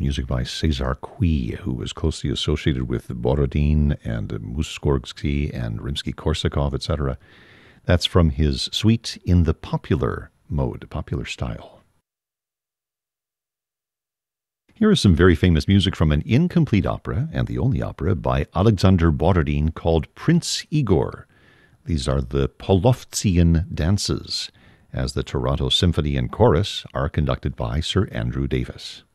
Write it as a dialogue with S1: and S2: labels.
S1: music by César Cui, who was closely associated with Borodin and Mussorgsky and Rimsky-Korsakov, etc. That's from his suite in the popular mode, popular style. Here is some very famous music from an incomplete opera, and the only opera, by Alexander Borodin called Prince Igor. These are the Polovtsian dances, as the Toronto Symphony and Chorus are conducted by Sir Andrew Davis.